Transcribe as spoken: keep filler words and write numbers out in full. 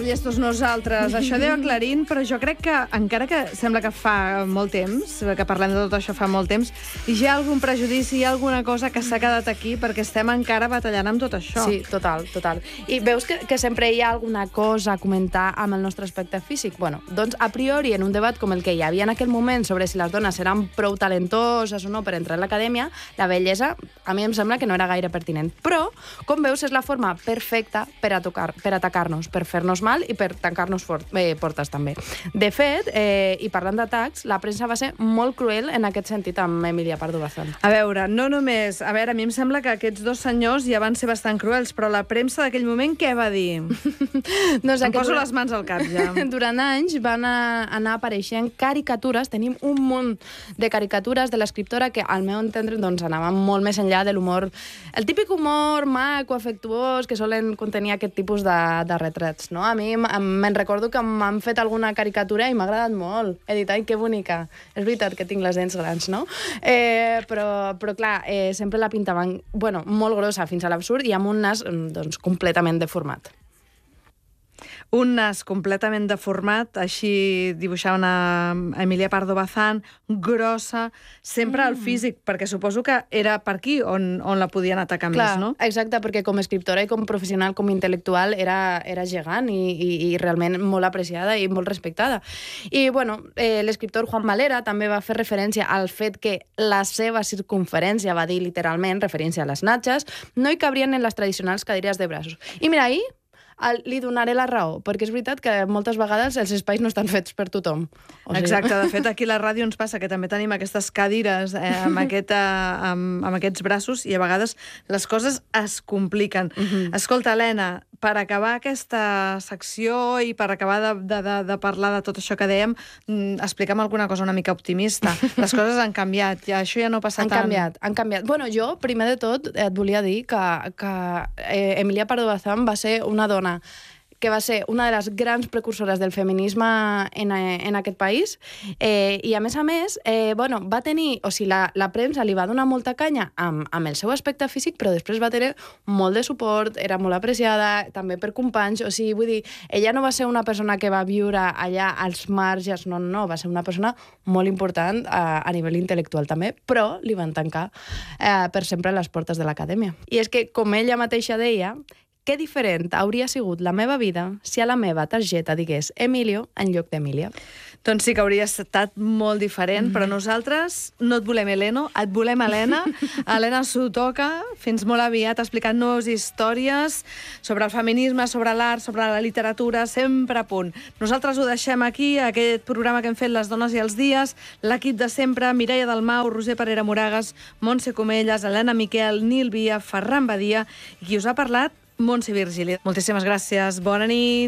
llestos nosaltres. Això deu aclarint, però jo crec que, encara que sembla que fa molt temps, que parlem de tot això fa molt temps, hi ha algun prejudici, hi ha alguna cosa que s'ha quedat aquí perquè estem encara batallant amb tot això. Sí, total, total. I veus que, que sempre hi ha alguna cosa a comentar amb el nostre aspecte físic? Bueno, doncs a priori, en un debat com el que hi havia en aquell moment sobre si les dones eren prou talentoses o no per entrar a l'acadèmia, la bellesa a mi em sembla que no era gaire pertinent. Però, com veus, és la forma perfecta per, a tocar, per atacar-nos, per fer-nos mal i per tancar-nos eh, portes també. De fet, eh, i parlant d'atacs, la premsa va ser molt cruel en aquest sentit amb Emilia Pardo Bazán. A veure, no només... A veure, a mi em sembla que aquests dos senyors ja van ser bastant cruels, però la premsa d'aquell moment què va dir? No sé, em poso durant... les mans al cap, ja. Durant anys van a, anar apareixent caricatures, tenim un munt de caricatures de l'escriptora que, al meu entendre, doncs, anaven molt més enllà de l'humor, el típic humor maco, afectuós, que solen contenir aquest tipus de, de retrats, no? A mi me'n recordo que m'han fet alguna caricatura i m'ha agradat molt. He dit, ai, que bonica. És veritat que tinc les dents grans, no? Eh, però, però clar, eh, sempre la pintaven, bueno, molt grossa fins a l'absurd i amb un nas, doncs, completament deformat. Un nas completament deformat, així dibuixaven a Emilia Pardo Bazán, grossa, sempre mm. al físic, perquè suposo que era per aquí on, on la podien atacar Clar, més, no? Exacte, perquè com a escriptora i com professional, com intel·lectual, era, era gegant i, i, i realment molt apreciada i molt respectada. I, bueno, eh, l'escriptor Juan Valera també va fer referència al fet que la seva circunferència, va dir literalment, referència a les natges, no hi cabrien en les tradicionals cadires de braços. I mira, ahir li donaré la raó, perquè és veritat que moltes vegades els espais no estan fets per tothom. O sigui... Exacte, de fet aquí a la ràdio ens passa que també tenim aquestes cadires eh, amb, aquest, eh, amb, amb aquests braços i a vegades les coses es compliquen. Uh-huh. Escolta, Helena, per acabar aquesta secció i per acabar de, de, de, de parlar de tot això que dèiem, explica'm alguna cosa una mica optimista. Les coses han canviat, ja, això ja no passa han tant. Han canviat, han canviat. Bueno, jo, primer de tot, et volia dir que, que eh, Emilia Pardo Bazán va ser una dona que va ser una de les grans precursores del feminisme en, en aquest país, eh, i a més a més, eh, bueno, va tenir, o sigui, la, la premsa li va donar molta canya amb, amb el seu aspecte físic, però després va tenir molt de suport, era molt apreciada, també per companys, o sigui, vull dir, ella no va ser una persona que va viure allà als marges, no, no, va ser una persona molt important a, a nivell intel·lectual també, però li van tancar eh, per sempre les portes de l'acadèmia. I és que, com ella mateixa deia, que diferent hauria sigut la meva vida si a la meva targeta digués Emilio en lloc d'Emília. Doncs sí que hauria estat molt diferent, mm. però nosaltres no et volem Heleno, et volem Helena. Helena s'ho toca, fins molt aviat, explicant-nos històries sobre el feminisme, sobre l'art, sobre la literatura, sempre a punt. Nosaltres ho deixem aquí, aquest programa que hem fet Les dones i els dies, l'equip de sempre, Mireia Dalmau, Roser Parera Moragas, Montse Comelles, Helena Miquel, Nil Via, Ferran Badia, i qui us ha parlat, Montse Virgili. Moltíssimes gràcies, bona nit.